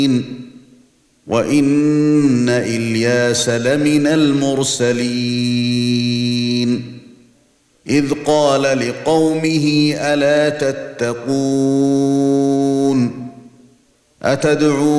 وَإِنَّ إِلْيَاسَ لَمِنَ الْمُرْسَلِينَ إِذْ قَالَ لِقَوْمِهِ أَلَا تَتَّقُونَ أَتَدْعُونَ